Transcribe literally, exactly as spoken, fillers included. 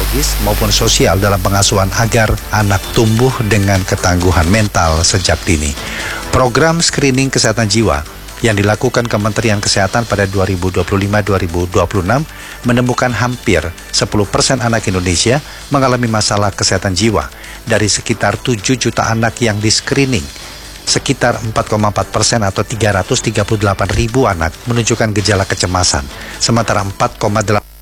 psikologis maupun sosial dalam pengasuhan agar anak tumbuh dengan ketangguhan mental sejak dini. Program screening kesehatan jiwa yang dilakukan Kementerian Kesehatan pada dua ribu dua puluh lima dua ribu dua puluh enam menemukan hampir sepuluh persen anak Indonesia mengalami masalah kesehatan jiwa. Dari sekitar tujuh juta anak yang di-screening, sekitar empat koma empat persen atau tiga ratus tiga puluh delapan ribu anak menunjukkan gejala kecemasan, sementara empat koma delapan